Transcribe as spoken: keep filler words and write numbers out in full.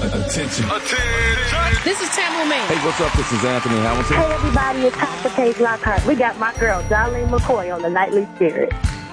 Attention. Attention. This is Tamla Mann. Hey, what's up? This is Anthony Hamilton. Hey, everybody, it's Tasha K. Lockhart. We got my girl, Darlene McCoy, on the Nightly Spirit.